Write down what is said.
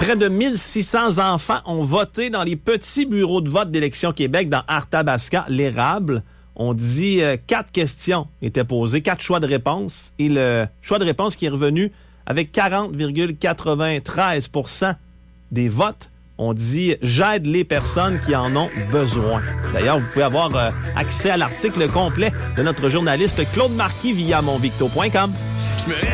Près de 1600 enfants ont voté dans les petits bureaux de vote d'Élection Québec dans Arthabasca, l'Érable. On dit 4 questions étaient posées, 4 choix de réponse. Et le choix de réponse qui est revenu avec 40,93% des votes. On dit « J'aide les personnes qui en ont besoin ». D'ailleurs, vous pouvez avoir accès à l'article complet de notre journaliste Claude Marquis via monvicto.com.